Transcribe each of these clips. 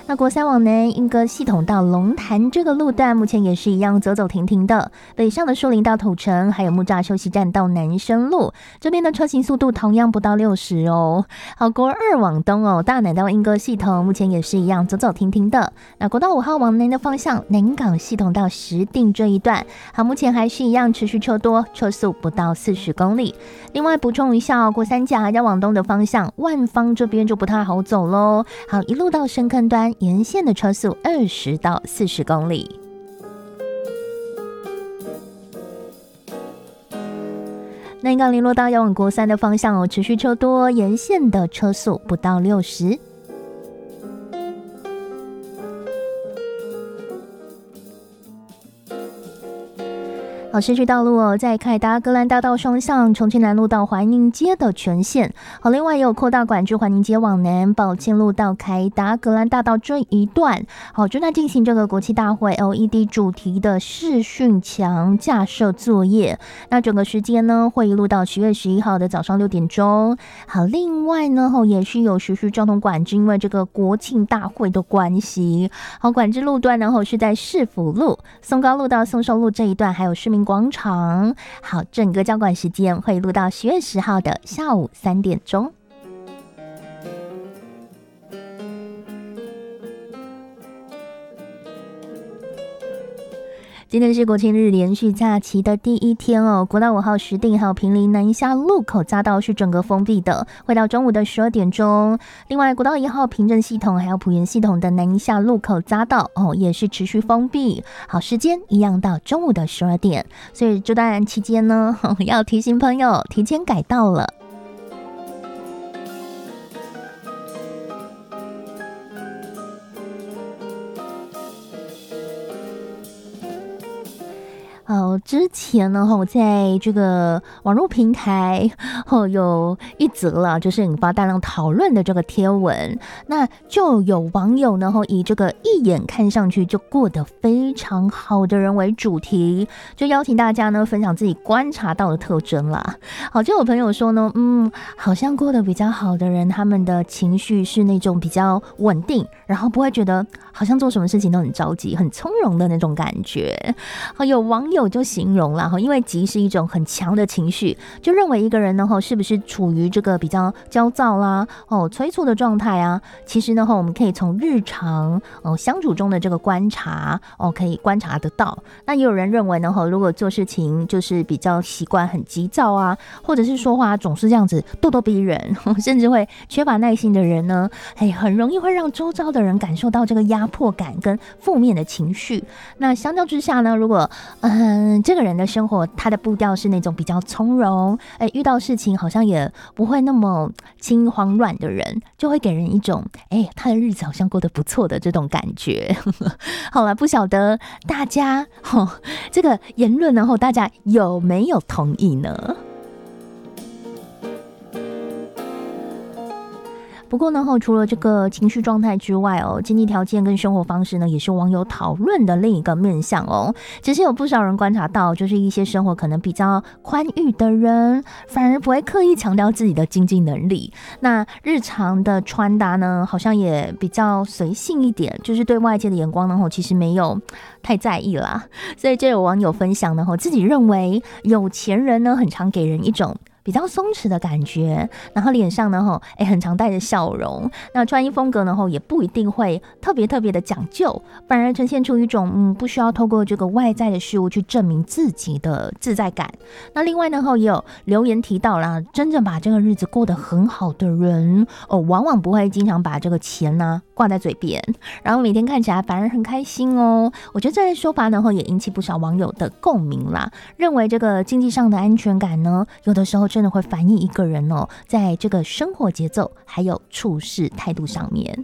那国三往南莺歌系统到龙潭这个路段，目前也是一样走走停停的。北上的树林到土城，还有木栅休息站到南生路，这边的车行速度同样不到60哦。好，国二往东哦，大南到莺歌系统目前也是一样走走停停的。那国道5号往南的方向，南港系统到石碇这一段，好，目前还是一样持续车多，车速不到40公里。另外补充一下哦，国三甲要往东的方向，万芳这边就不太好走咯。好，一路到深坑端沿线的车速20到40公里。南港联络道要往国三的方向哦，持续车多，沿线的车速不到60。好，市区道路哦，在凯达格兰大道双向，重庆南路到怀宁街的全线。好，另外也有扩大管制怀宁街往南，宝庆路到凯达格兰大道这一段。好，正在进行这个国际大会 LED 主题的视讯墙架设作业。那整个时间呢，会一路到10月11号的早上6点钟。好，另外呢，也是有实施交通管制，因为这个国庆大会的关系。好，管制路段呢，是在市府路、松高路到松寿路这一段，还有市民广场。好，整个交管时间会录到10月10号的下午3点钟。今天是国庆日连续假期的第一天哦，国道5号石碇还有坪林南下路口匝道是整个封闭的，会到中午的12点钟。另外，国道1号平镇系统还有埔园系统的南下路口匝道也是持续封闭。好，时间一样到中午的12点，所以这段期间呢，要提醒朋友提前改道了。之前呢，我在这个网络平台有一则了，就是引发大量讨论的这个贴文，那就有网友呢，以这个一眼看上去就过得非常好的人为主题，就邀请大家呢分享自己观察到的特征啦。好，就有朋友说呢，好像过得比较好的人，他们的情绪是那种比较稳定，然后不会觉得好像做什么事情都很着急、很从容的那种感觉。好，有网友就形容啦，因为急是一种很强的情绪，就认为一个人呢是不是处于这个比较焦躁啦、催促的状态啊。其实呢我们可以从日常相处中的这个观察可以观察得到。那也有人认为呢如果做事情就是比较习惯很急躁啊，或者是说话总是这样子咄咄逼人，甚至会缺乏耐心的人呢，很容易会让周遭的人感受到这个压迫感跟负面的情绪。那相较之下呢，如果这个人的生活他的步调是那种比较从容，遇到事情好像也不会那么轻慌乱的人，就会给人一种他的日子好像过得不错的这种感觉。好了，不晓得大家这个言论然后大家有没有同意呢？不过呢除了这个情绪状态之外经济条件跟生活方式呢，也是网友讨论的另一个面向只是有不少人观察到，就是一些生活可能比较宽裕的人，反而不会刻意强调自己的经济能力。那日常的穿搭呢，好像也比较随性一点，就是对外界的眼光呢，其实没有太在意啦。所以就有网友分享呢，自己认为有钱人呢，很常给人一种比较松弛的感觉，然后脸上呢很常带着笑容，那穿衣风格呢也不一定会特别的讲究，反而呈现出一种不需要透过这个外在的事物去证明自己的自在感。那另外呢也有留言提到啦，真正把这个日子过得很好的人往往不会经常把这个钱呢挂在嘴边，然后每天看起来反而很开心我觉得这类说法呢也引起不少网友的共鸣啦，认为这个经济上的安全感呢，有的时候真的会反映一个人在这个生活节奏还有处事态度上面。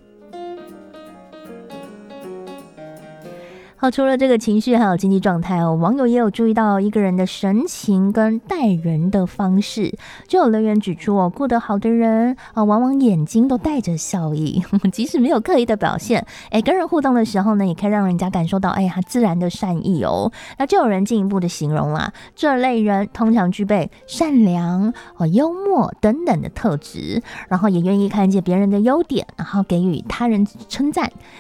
好，除了这个情绪还有经济状态网友也有注意到一个人的神情跟待人的方式，就有留言指出过得好的人往往眼睛都带着笑意，即使没有刻意的表现，跟人互动的时候呢，也可以让人家感受到他自然的善意那就有人进一步的形容啦，这类人通常具备善良幽默等等的特质，然后也愿意看见别人的优点，然后给予他人称赞，